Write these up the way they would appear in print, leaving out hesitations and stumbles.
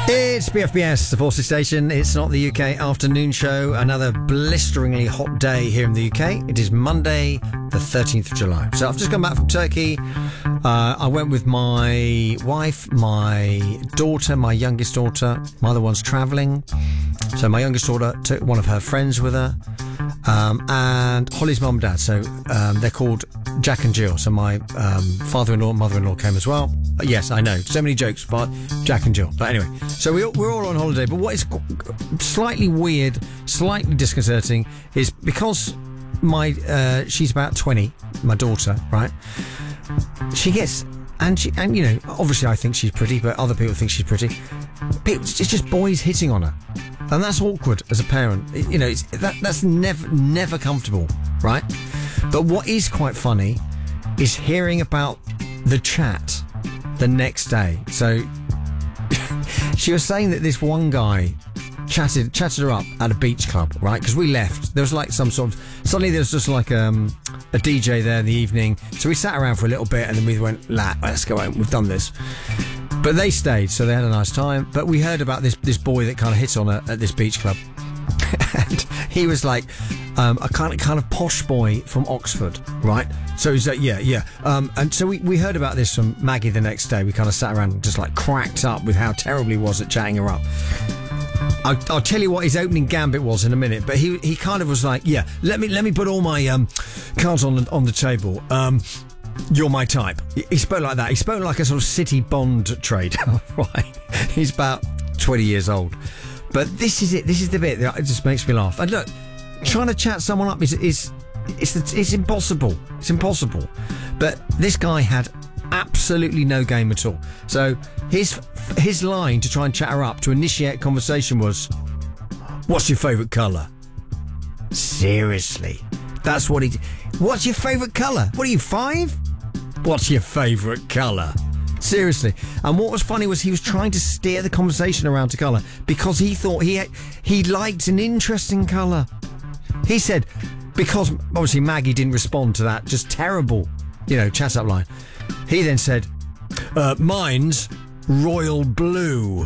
It's BFBS, the Forces Station. It's not the UK afternoon show. Another blisteringly hot day here in the UK. It is Monday, the 13th of July. So I've just come back from Turkey. I went with my wife, my daughter, my youngest daughter. My other one's travelling. So my youngest daughter took one of her friends with her. And Holly's mum and dad. So they're called Jack and Jill. So my father-in-law and mother-in-law came as well. Yes, I know. So many jokes about Jack and Jill. But anyway, so we're all on holiday. But what is slightly weird, slightly disconcerting is because she's about 20, my daughter, right? She gets, and you know, obviously I think she's pretty, but other people think she's pretty. It's just boys hitting on her. And that's awkward as a parent. You know, that's never comfortable, right? But what is quite funny is hearing about the chat the next day. So she was saying that this one guy chatted her up at a beach club, right? Because we left. There was like suddenly there was just like a DJ there in the evening. So we sat around for a little bit and then we went, let's go home. We've done this. But they stayed, so they had a nice time. But we heard about this boy that kind of hit on her at this beach club. And he was like a kind of posh boy from Oxford, right? So he's like, yeah. And so we heard about this from Maggie the next day. We kind of sat around and just like cracked up with how terrible he was at chatting her up. I'll tell you what his opening gambit was in a minute, but he kind of was like, yeah, let me put all my cards on the table. You're my type. He spoke like that. He spoke like a sort of city bond trader, right? He's about 20 years old. But this is it. This is the bit that just makes me laugh. And look, trying to chat someone up is impossible. It's impossible. But this guy had absolutely no game at all. So his line to try and chat her up to initiate conversation was, "What's your favourite colour?" Seriously, that's what he. What's your favourite colour? What are you, 5? What's your favourite colour? Seriously. And what was funny was he was trying to steer the conversation around to colour because he thought he liked an interesting colour. He said, because obviously Maggie didn't respond to that just terrible, chat up line. He then said, mine's royal blue.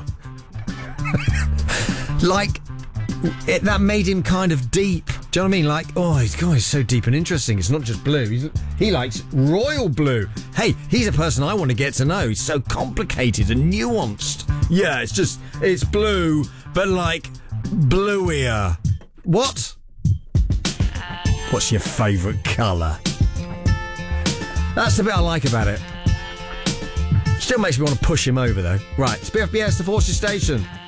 That made him kind of deep. Do you know what I mean? Like, oh, this guy's so deep and interesting. It's not just blue. He likes royal blue. Hey, he's a person I want to get to know. He's so complicated and nuanced. Yeah, it's blue, but like bluier. What? What's your favourite colour? That's the bit I like about it. Still makes me want to push him over, though. Right, it's BFBS, the Forces Station.